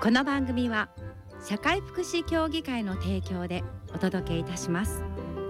この番組は社会福祉協議会の提供でお届けいたします。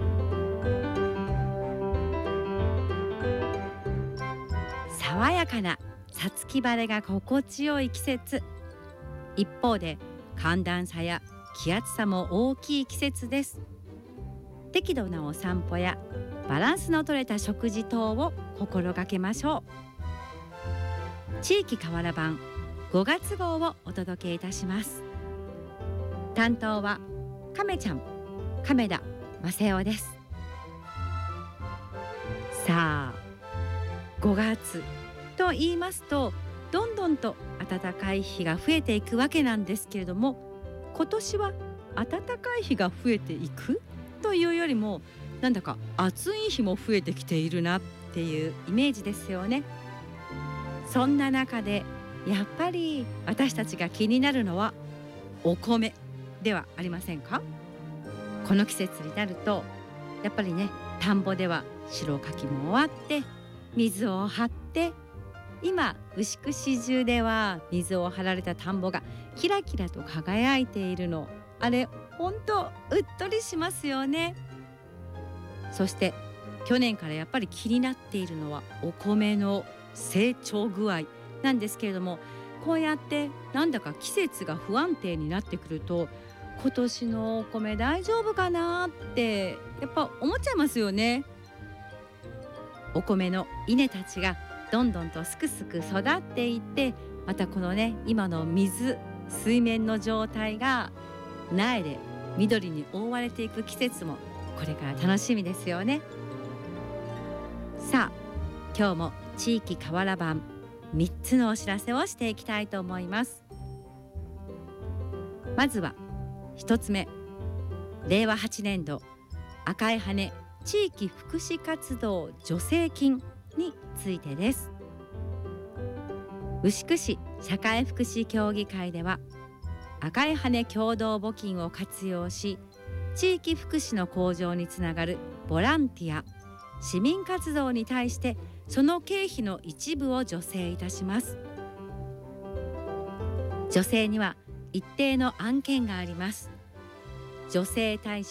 爽やかな五月晴れが心地よい季節、一方で寒暖差や気圧差も大きい季節です。適度なお散歩やバランスの取れた食事等を心がけましょう。地域かわら版5月号をお届けいたします。担当は亀ちゃん、亀田正代です。さあ、5月と言いますとどんどんと暖かい日が増えていくわけなんですけれども、今年は暖かい日が増えていくというよりもなんだか暑い日も増えてきているなっていうイメージですよね。そんな中でやっぱり私たちが気になるのはお米ではありませんか。この季節になるとやっぱりね、田んぼでは白かきも終わって水を張って、今牛久市中では水を張られた田んぼがキラキラと輝いているの、あれほんとうっとりしますよね。そして去年からやっぱり気になっているのはお米の成長具合なんですけれども、こうやってなんだか季節が不安定になってくると今年のお米大丈夫かなってやっぱ思っちゃいますよね。お米の稲たちがどんどんとすくすく育っていって、またこのね、今の水面の状態が苗で緑に覆われていく季節もこれから楽しみですよね。さあ、今日も地域かわら版3つのお知らせをしていきたいと思います。まずは1つ目、令和8年度赤い羽地域福祉活動助成金についてです。牛久市社会福祉協議会では赤い羽共同募金を活用し、地域福祉の向上につながるボランティア、市民活動に対してその経費の一部を助成いたします。助成には一定の案件があります。助成対象